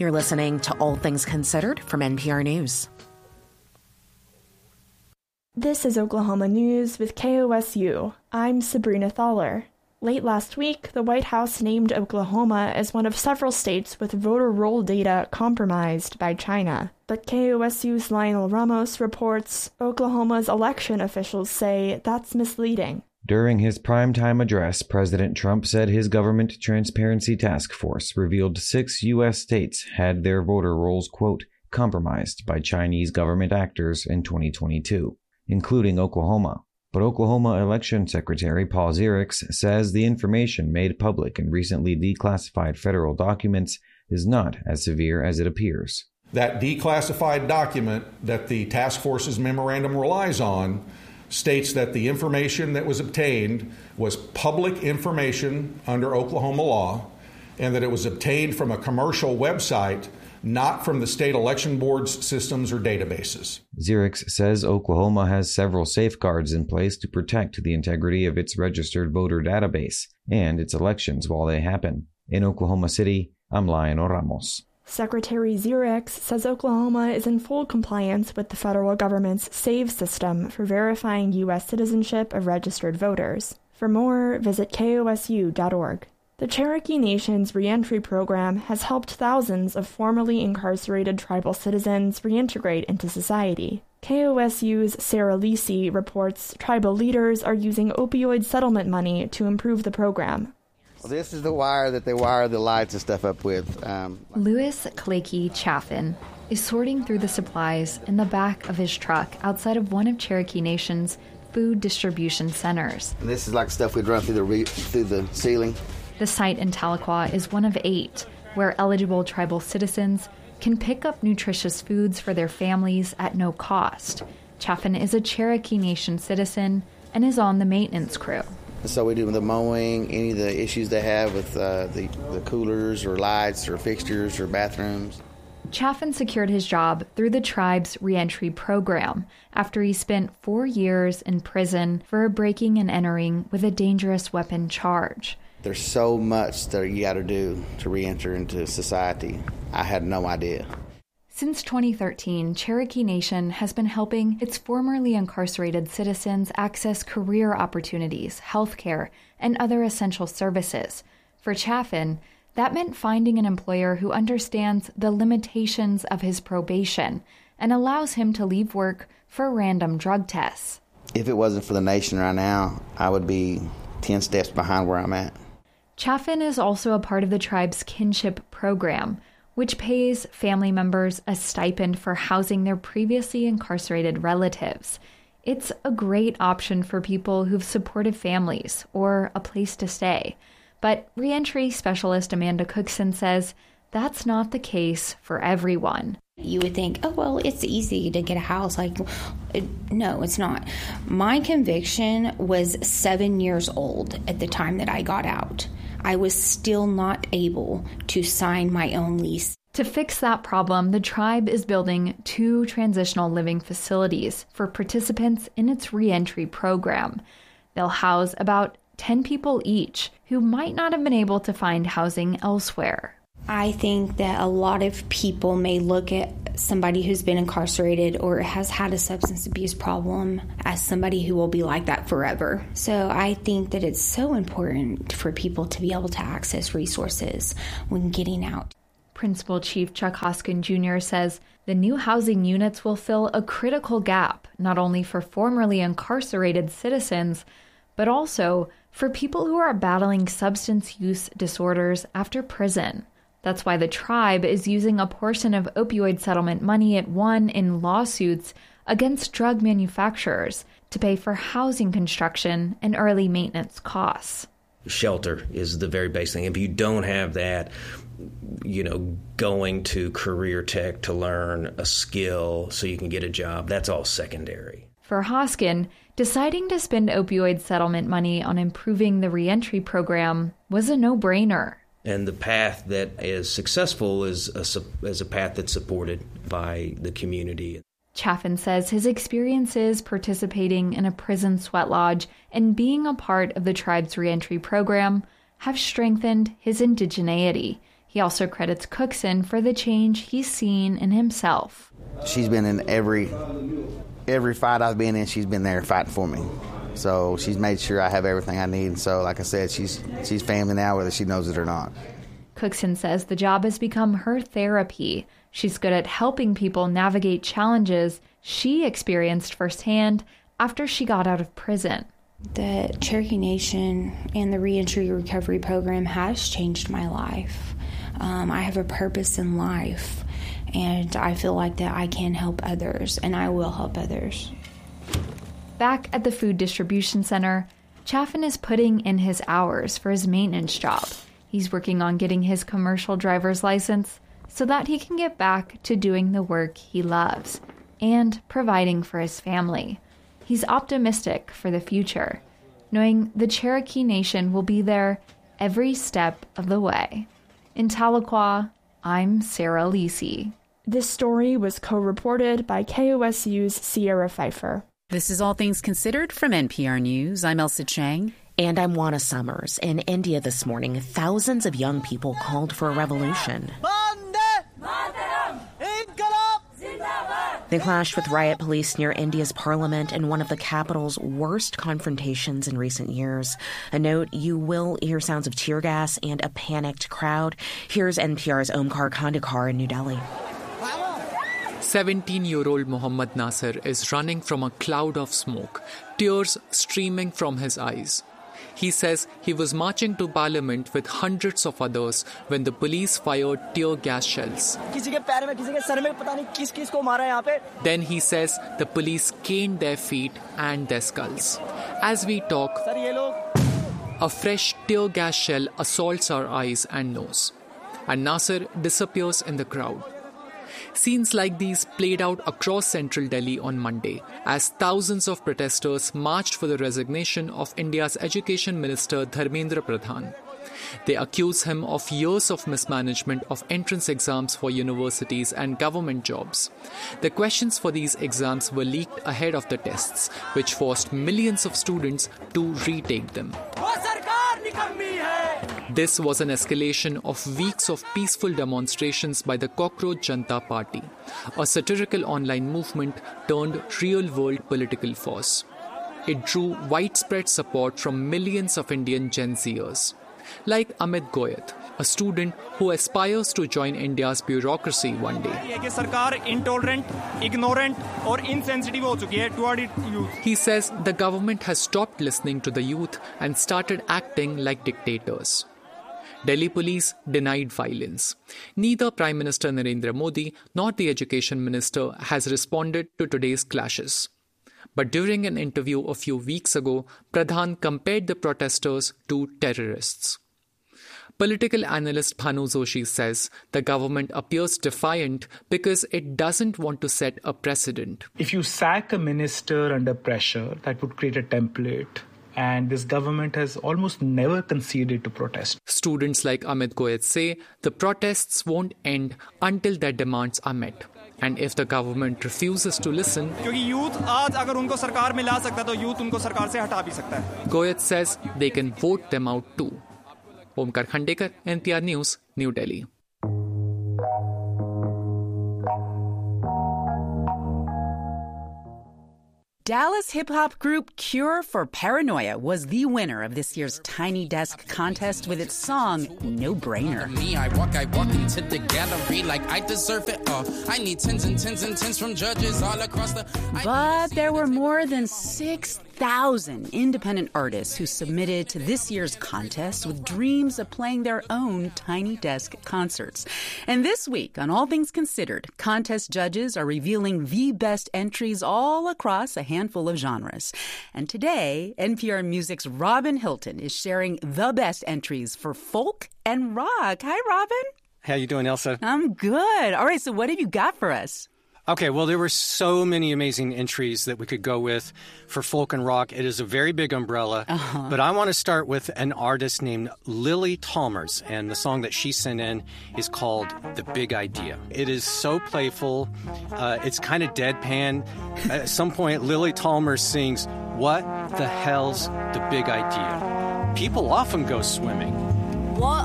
You're listening to All Things Considered from NPR News. This is Oklahoma News with KOSU. I'm Sabrina Thaler. Late last week, the White House named Oklahoma as one of several states with voter roll data compromised by China. But KOSU's Lionel Ramos reports Oklahoma's election officials say that's misleading. During his primetime address, President Trump said his government transparency task force revealed 6 U.S. states had their voter rolls, quote, compromised by Chinese government actors in 2022, including Oklahoma. But Oklahoma Election Secretary Paul Zieriks says the information made public in recently declassified federal documents is not as severe as it appears. That declassified document that the task force's memorandum relies on states that the information that was obtained was public information under Oklahoma law and that it was obtained from a commercial website, not from the state election board's systems or databases. Zieriks says Oklahoma has several safeguards in place to protect the integrity of its registered voter database and its elections while they happen. In Oklahoma City, I'm Lionel Ramos. Secretary Zieriks says Oklahoma is in full compliance with the federal government's SAVE system for verifying U.S. citizenship of registered voters. For more, visit kosu.org. The Cherokee Nation's reentry program has helped thousands of formerly incarcerated tribal citizens reintegrate into society. KOSU's Sarah Lisi reports tribal leaders are using opioid settlement money to improve the program. Well, this is the wire that they wire the lights and stuff up with. Louis Clakey Chaffin is sorting through the supplies in the back of his truck outside of one of Cherokee Nation's food distribution centers. And this is like stuff we'd run through the ceiling. The site in Tahlequah is one of 8 where eligible tribal citizens can pick up nutritious foods for their families at no cost. Chaffin is a Cherokee Nation citizen and is on the maintenance crew. So we do the mowing, any of the issues they have with the coolers or lights or fixtures or bathrooms. Chaffin secured his job through the tribe's reentry program after he spent 4 years in prison for a breaking and entering with a dangerous weapon charge. There's so much that you got to do to reenter into society. I had no idea. Since 2013, Cherokee Nation has been helping its formerly incarcerated citizens access career opportunities, healthcare, and other essential services. For Chaffin, that meant finding an employer who understands the limitations of his probation and allows him to leave work for random drug tests. If it wasn't for the nation right now, I would be 10 steps behind where I'm at. Chaffin is also a part of the tribe's kinship program, which pays family members a stipend for housing their previously incarcerated relatives. It's a great option for people who've supported families or a place to stay. But reentry specialist Amanda Cookson says that's not the case for everyone. You would think, oh, well, it's easy to get a house. No, it's not. My conviction was 7 years old at the time that I got out. I was still not able to sign my own lease. To fix that problem, the tribe is building 2 transitional living facilities for participants in its reentry program. They'll house about 10 people each who might not have been able to find housing elsewhere. I think that a lot of people may look at somebody who's been incarcerated or has had a substance abuse problem as somebody who will be like that forever. So I think that it's so important for people to be able to access resources when getting out. Principal Chief Chuck Hoskin Jr. says the new housing units will fill a critical gap, not only for formerly incarcerated citizens, but also for people who are battling substance use disorders after prison. That's why the tribe is using a portion of opioid settlement money it won in lawsuits against drug manufacturers to pay for housing construction and early maintenance costs. Shelter is the very basic thing. If you don't have that, going to career tech to learn a skill so you can get a job, that's all secondary. For Hoskin, deciding to spend opioid settlement money on improving the reentry program was a no-brainer. And the path that is successful is a path that's supported by the community. Chaffin says his experiences participating in a prison sweat lodge and being a part of the tribe's reentry program have strengthened his indigeneity. He also credits Cookson for the change he's seen in himself. She's been in every fight I've been in, she's been there fighting for me. So she's made sure I have everything I need. And so, like I said, she's family now, whether she knows it or not. Cookson says the job has become her therapy. She's good at helping people navigate challenges she experienced firsthand after she got out of prison. The Cherokee Nation and the Reentry Recovery Program has changed my life. I have a purpose in life, and I feel like that I can help others, and I will help others. Back at the food distribution center, Chaffin is putting in his hours for his maintenance job. He's working on getting his commercial driver's license so that he can get back to doing the work he loves and providing for his family. He's optimistic for the future, knowing the Cherokee Nation will be there every step of the way. In Tahlequah, I'm Sarah Lisi. This story was co-reported by KOSU's Sierra Pfeiffer. This is All Things Considered from NPR News. I'm Elsa Chang. And I'm Juana Summers. In India this morning, thousands of young people called for a revolution. They clashed with riot police near India's parliament in one of the capital's worst confrontations in recent years. A note, you will hear sounds of tear gas and a panicked crowd. Here's NPR's Omkar Kandekar in New Delhi. 17-year-old Mohammad Nasir is running from a cloud of smoke, tears streaming from his eyes. He says he was marching to Parliament with hundreds of others when the police fired tear gas shells. Then he says the police caned their feet and their skulls. As we talk, a fresh tear gas shell assaults our eyes and nose, and Nasir disappears in the crowd. Scenes like these played out across central Delhi on Monday as thousands of protesters marched for the resignation of India's Education Minister Dharmendra Pradhan. They accuse him of years of mismanagement of entrance exams for universities and government jobs. The questions for these exams were leaked ahead of the tests, which forced millions of students to retake them. This was an escalation of weeks of peaceful demonstrations by the Cockroach Janta Party, a satirical online movement turned real-world political force. It drew widespread support from millions of Indian Gen Zers, like Amit Goyat, a student who aspires to join India's bureaucracy one day. He says the government has stopped listening to the youth and started acting like dictators. Delhi police denied violence. Neither Prime Minister Narendra Modi nor the Education Minister has responded to today's clashes. But during an interview a few weeks ago, Pradhan compared the protesters to terrorists. Political analyst Bhanu Joshi says the government appears defiant because it doesn't want to set a precedent. If you sack a minister under pressure, that would create a template. And this government has almost never conceded to protest. Students like Amit Goyat say the protests won't end until their demands are met. And if the government refuses to listen, Goyat says they can vote them out too. Omkar Khandekar, NPR News, New Delhi. Dallas hip-hop group Cure for Paranoia was the winner of this year's Tiny Desk contest with its song, No Brainer. I walk into the gallery like I deserve it all. I need tens and tens and tens from judges all across the... But there were more than 6,000 independent artists who submitted to this year's contest with dreams of playing their own Tiny Desk concerts. And this week, on All Things Considered, contest judges are revealing the best entries all across a handful of genres. And today, NPR Music's Robin Hilton is sharing the best entries for folk and rock. Hi, Robin. How you doing, Elsa? I'm good. All right, so what have you got for us? Okay, well, there were so many amazing entries that we could go with for folk and rock. It is a very big umbrella, but I want to start with an artist named Lily Talmers, and the song that she sent in is called The Big Idea. It is so playful. It's kind of deadpan. At some point, Lily Talmers sings, "What the hell's the big idea? People often go swimming.